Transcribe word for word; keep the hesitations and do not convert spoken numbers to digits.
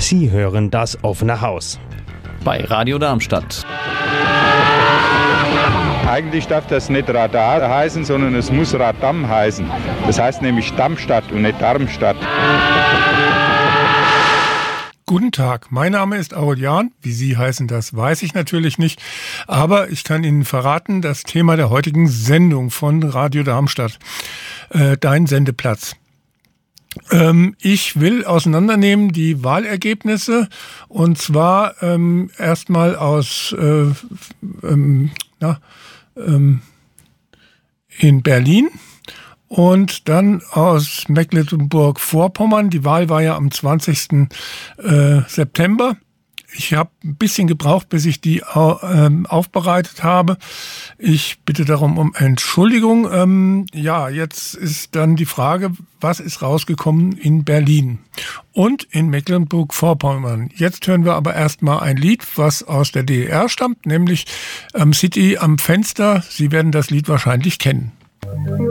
Sie hören das offene Haus. Bei Radio Darmstadt. Eigentlich darf das nicht Radar heißen, sondern es muss Radam heißen. Das heißt nämlich Darmstadt und nicht Darmstadt. Guten Tag, mein Name ist Aurelian. Wie Sie heißen, das weiß ich natürlich nicht. Aber ich kann Ihnen verraten, das Thema der heutigen Sendung von Radio Darmstadt, äh, dein Sendeplatz. Ähm, ich will auseinandernehmen die Wahlergebnisse und zwar ähm, erstmal aus äh, ähm, na, ähm, in Berlin. Und dann aus Mecklenburg-Vorpommern. Die Wahl war ja am zwanzigsten September. Ich habe ein bisschen gebraucht, bis ich die ähm, aufbereitet habe. Ich bitte darum um Entschuldigung. Ähm, ja, jetzt ist dann die Frage, was ist rausgekommen in Berlin und in Mecklenburg-Vorpommern. Jetzt hören wir aber erstmal ein Lied, was aus der D D R stammt, nämlich ähm, City am Fenster. Sie werden das Lied wahrscheinlich kennen.